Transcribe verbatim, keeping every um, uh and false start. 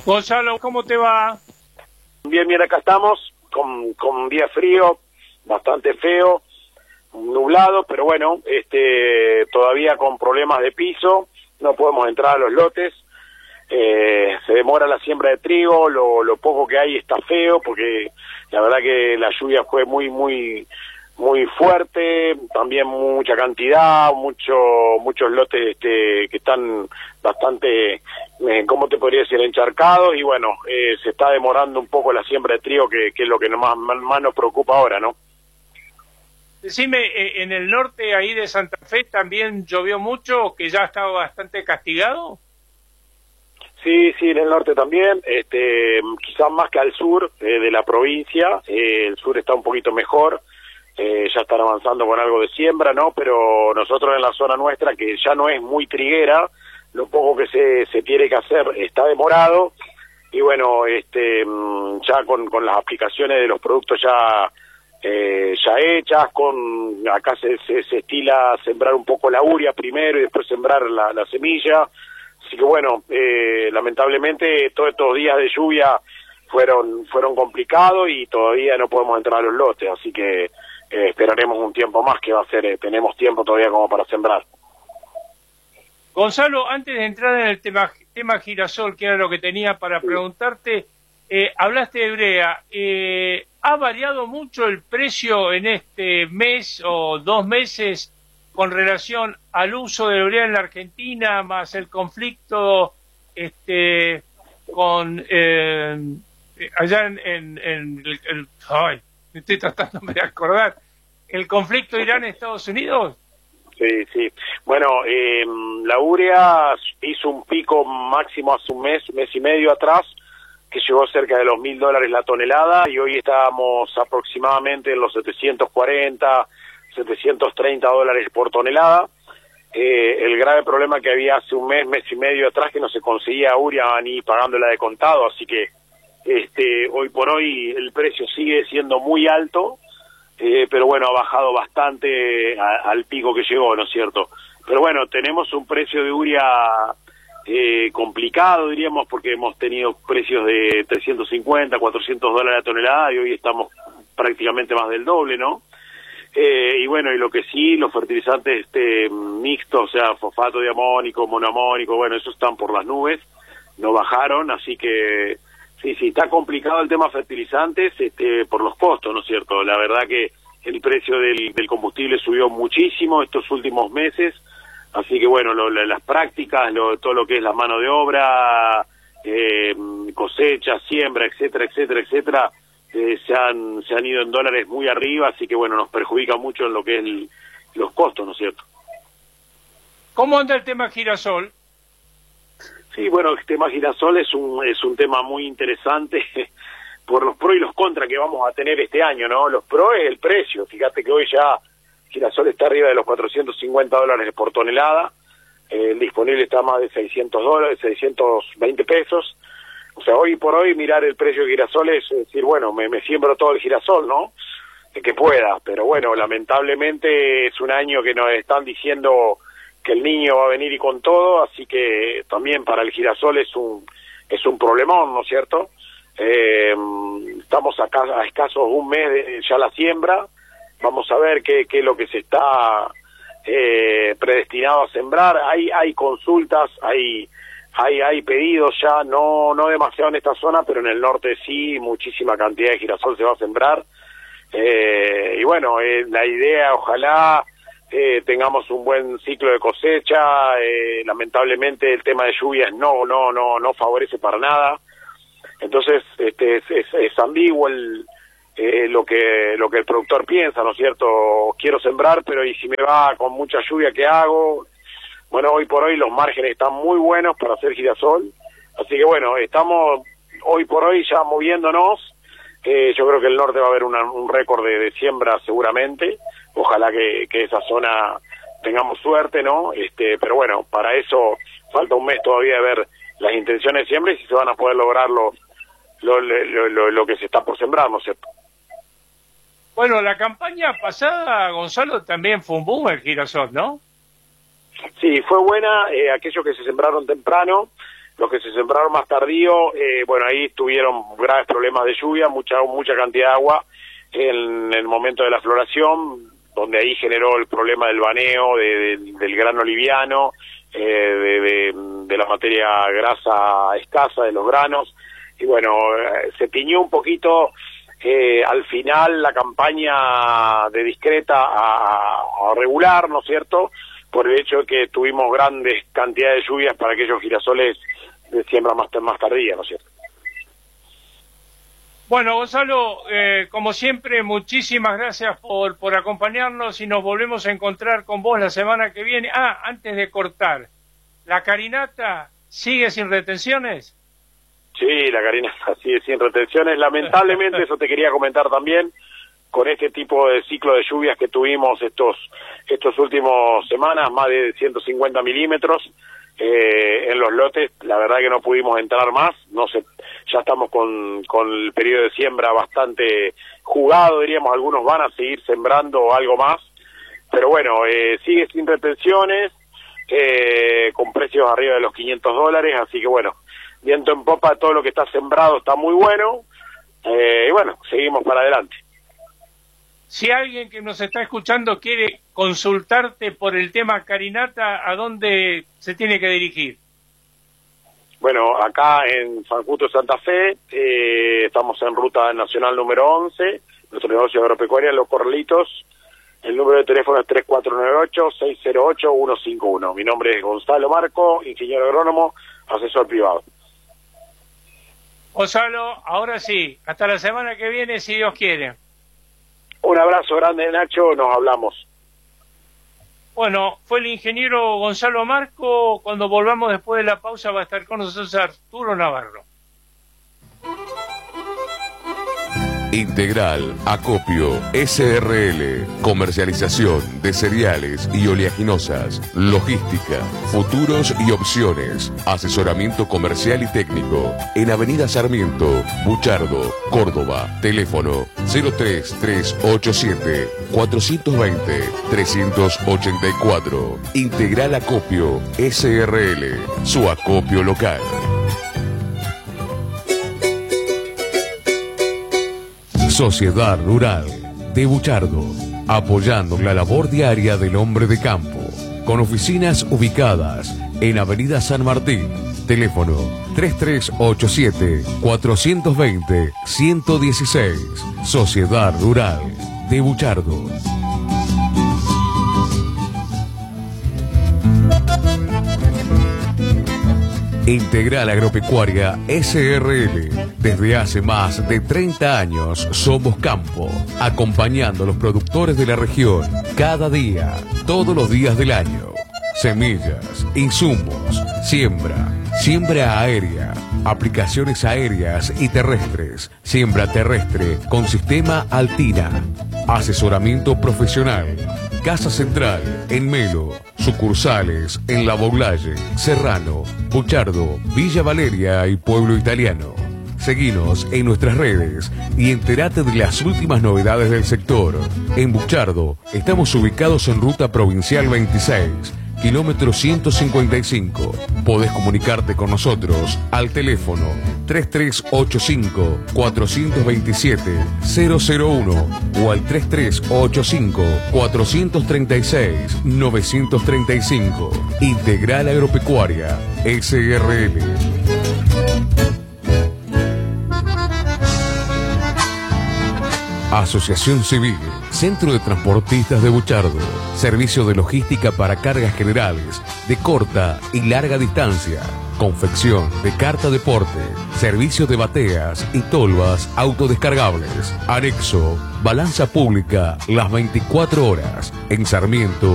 Gonzalo, ¿cómo te va? Bien, bien, acá estamos, con, con día frío, bastante feo, nublado, pero bueno, este todavía con problemas de piso, no podemos entrar a los lotes, eh, se demora la siembra de trigo, lo, lo poco que hay está feo, porque la verdad que la lluvia fue muy, muy, muy fuerte, también mucha cantidad, mucho, muchos lotes este, que están bastante, eh, ¿cómo te podría decir?, encharcados, y bueno, eh, se está demorando un poco la siembra de trigo, que, que es lo que más, más nos preocupa ahora, ¿no? Decime, eh, en el norte ahí de Santa Fe también llovió mucho, que ya estaba bastante castigado. Sí, sí, en el norte también, este, quizás más que al sur eh, de la provincia, eh, el sur está un poquito mejor, eh, ya están avanzando con algo de siembra, ¿no? Pero nosotros en la zona nuestra, que ya no es muy triguera, lo poco que se, se tiene que hacer está demorado, y bueno, este, ya con, con las aplicaciones de los productos ya, eh, ya hechas, con acá se, se, se estila sembrar un poco la urea primero y después sembrar la, la semilla. Así que bueno, eh, lamentablemente todos estos días de lluvia fueron fueron complicados y todavía no podemos entrar a los lotes, así que eh, esperaremos un tiempo más, que va a ser, eh, tenemos tiempo todavía como para sembrar. Gonzalo, antes de entrar en el tema, tema girasol, que era lo que tenía para preguntarte, eh, hablaste de urea, eh, ¿ha variado mucho el precio en este mes o dos meses con relación al uso de la urea en la Argentina, más el conflicto este con eh, allá en, en, en el, el ay, estoy tratando de acordar, el conflicto Irán-Estados Unidos? Sí, sí. Bueno, eh, la urea hizo un pico máximo hace un mes, mes y medio atrás, que llegó cerca de los mil dólares la tonelada, y hoy estamos aproximadamente en los setecientos cuarenta, setecientos treinta dólares por tonelada. Eh, el grave problema que había hace un mes, mes y medio atrás, que no se conseguía urea ni pagándola de contado, así que este hoy por hoy el precio sigue siendo muy alto, eh, pero bueno, ha bajado bastante a, al pico que llegó, ¿no es cierto? Pero bueno, tenemos un precio de urea eh, complicado, diríamos, porque hemos tenido precios de trescientos cincuenta, cuatrocientos dólares a tonelada, y hoy estamos prácticamente más del doble, ¿no? Eh, y bueno, y lo que sí, los fertilizantes este mixtos, o sea, fosfato diamónico, monoamónico, bueno, esos están por las nubes, no bajaron, así que sí, sí, está complicado el tema fertilizantes este por los costos, ¿no es cierto? La verdad que el precio del, del combustible subió muchísimo estos últimos meses, así que bueno, lo, las prácticas, lo, todo lo que es la mano de obra, eh, cosecha, siembra, etcétera, etcétera, etcétera, Eh, se han se han ido en dólares muy arriba, así que bueno, nos perjudica mucho en lo que es el, los costos, ¿no es cierto? ¿Cómo anda el tema girasol? Sí, bueno, el tema girasol es un es un tema muy interesante por los pros y los contras que vamos a tener este año, ¿no? Los pros es el precio, fíjate que hoy ya girasol está arriba de los cuatrocientos cincuenta dólares por tonelada, eh, el disponible está a más de seiscientos dólares, seiscientos veinte pesos. O sea, hoy por hoy mirar el precio de girasol es decir, bueno, me, me siembro todo el girasol, ¿no? Eh, que pueda, pero bueno, lamentablemente es un año que nos están diciendo que el niño va a venir y con todo, así que también para el girasol es un es un problemón, ¿no es cierto? Eh, estamos acá a escasos un mes de ya la siembra, vamos a ver qué, qué es lo que se está eh, predestinado a sembrar. Hay hay consultas, hay Hay, hay pedidos ya, no no demasiado en esta zona, pero en el norte sí, muchísima cantidad de girasol se va a sembrar. Eh, y bueno, eh, la idea, ojalá eh, tengamos un buen ciclo de cosecha. Eh, lamentablemente el tema de lluvias no no no no favorece para nada. Entonces este es, es, es ambiguo el, eh, lo que lo que el productor piensa, ¿no es cierto? Quiero sembrar, pero ¿y si me va con mucha lluvia, qué hago? Bueno, hoy por hoy los márgenes están muy buenos para hacer girasol, así que bueno, estamos hoy por hoy ya moviéndonos. Eh, yo creo que el norte va a haber una, un récord de, de siembra seguramente, ojalá que, que esa zona tengamos suerte, ¿no? Este, pero bueno, para eso falta un mes todavía de ver las intenciones de siembra y si se van a poder lograr lo, lo, lo, lo, lo que se está por sembrar, ¿no es cierto? Bueno, la campaña pasada, Gonzalo, también fue un boom el girasol, ¿no? Sí, fue buena, eh, aquellos que se sembraron temprano, los que se sembraron más tardío, eh, bueno, ahí tuvieron graves problemas de lluvia, mucha mucha cantidad de agua en, en el momento de la floración, donde ahí generó el problema del baneo, de, de, del grano liviano, eh, de, de, de la materia grasa escasa de los granos, y bueno, eh, se tiñó un poquito eh, al final la campaña de discreta a, a regular, ¿no es cierto?, por el hecho de que tuvimos grandes cantidades de lluvias para aquellos girasoles de siembra más, más tardía, ¿no es cierto? Bueno, Gonzalo, eh, como siempre, muchísimas gracias por, por acompañarnos y nos volvemos a encontrar con vos la semana que viene. Ah, antes de cortar, ¿la carinata sigue sin retenciones? Sí, la carinata sigue sin retenciones. Lamentablemente, eso te quería comentar también, con este tipo de ciclo de lluvias que tuvimos estos estos últimos semanas, más de ciento cincuenta milímetros eh, en los lotes, la verdad que no pudimos entrar más, no sé, ya estamos con, con el periodo de siembra bastante jugado, diríamos, algunos van a seguir sembrando algo más, pero bueno, eh, sigue sin retenciones, eh, con precios arriba de los quinientos dólares, así que bueno, viento en popa, todo lo que está sembrado está muy bueno, eh, y bueno, seguimos para adelante. Si alguien que nos está escuchando quiere consultarte por el tema carinata, ¿a dónde se tiene que dirigir? Bueno, acá en San Justo de Santa Fe, eh, estamos en ruta nacional número once, nuestro negocio de agropecuaria, Los Corralitos. El número de teléfono es tres cuatro nueve ocho, seis cero ocho, uno cinco uno. Mi nombre es Gonzalo Marco, ingeniero agrónomo, asesor privado. Gonzalo, ahora sí, hasta la semana que viene, si Dios quiere. Un abrazo grande, Nacho, nos hablamos. Bueno, fue el ingeniero Gonzalo Marco. Cuando volvamos después de la pausa va a estar con nosotros Arturo Navarro. Integral Acopio S R L, comercialización de cereales y oleaginosas, logística, futuros y opciones, asesoramiento comercial y técnico, en Avenida Sarmiento, Buchardo, Córdoba, teléfono cero tres tres ocho siete, cuatro dos cero, tres ocho cuatro. Integral Acopio S R L, su acopio local. Sociedad Rural de Buchardo, apoyando la labor diaria del hombre de campo, con oficinas ubicadas en Avenida San Martín, teléfono tres tres ocho siete, cuatro dos cero, uno uno seis, Sociedad Rural de Buchardo. Integral Agropecuaria S R L. Desde hace más de treinta años somos campo, acompañando a los productores de la región cada día, todos los días del año. Semillas, insumos, siembra, siembra aérea, aplicaciones aéreas y terrestres, siembra terrestre con sistema Altina, asesoramiento profesional. Casa Central, en Melo, sucursales en La Boulaye, Serrano, Buchardo, Villa Valeria y Pueblo Italiano. Seguinos en nuestras redes y entérate de las últimas novedades del sector. En Buchardo estamos ubicados en Ruta Provincial veintiséis, kilómetro ciento cincuenta y cinco. Podés comunicarte con nosotros al teléfono tres tres ocho cinco, cuatro dos siete, cero cero uno o al tres tres ocho cinco, cuatro tres seis, nueve tres cinco. Integral Agropecuaria S R L. Asociación Civil, Centro de Transportistas de Buchardo, servicio de logística para cargas generales de corta y larga distancia, confección de carta deporte, servicio de bateas y tolvas autodescargables, anexo, balanza pública las veinticuatro horas, en Sarmiento